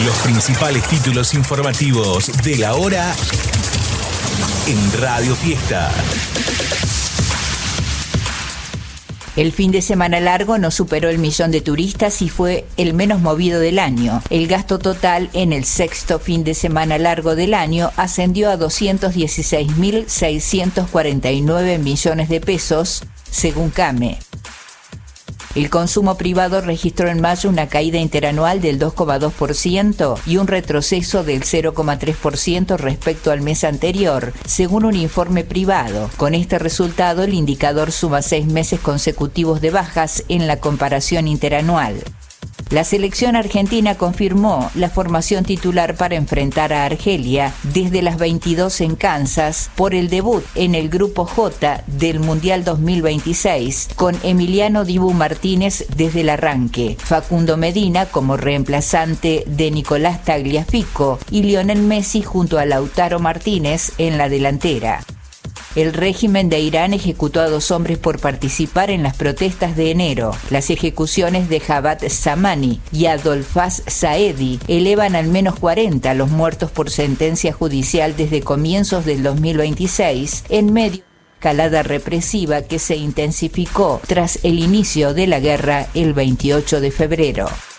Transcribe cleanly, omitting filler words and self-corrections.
Los principales títulos informativos de la hora en Radio Fiesta. El fin de semana largo no superó el 1.000.000 de turistas y fue el menos movido del año. El gasto total en el sexto fin de semana largo del año ascendió a 216.649 millones de pesos, según CAME. El consumo privado registró en mayo una caída interanual del 2,2% y un retroceso del 0,3% respecto al mes anterior, según un informe privado. Con este resultado, el indicador suma 6 meses consecutivos de bajas en la comparación interanual. La selección argentina confirmó la formación titular para enfrentar a Argelia desde las 22 en Kansas por el debut en el Grupo J del Mundial 2026 con Emiliano Dibu Martínez desde el arranque, Facundo Medina como reemplazante de Nicolás Tagliafico y Lionel Messi junto a Lautaro Martínez en la delantera. El régimen de Irán ejecutó a 2 hombres por participar en las protestas de enero. Las ejecuciones de Javad Zamani y Adolfaz Saedi elevan al menos 40 los muertos por sentencia judicial desde comienzos del 2026, en medio de una escalada represiva que se intensificó tras el inicio de la guerra el 28 de febrero.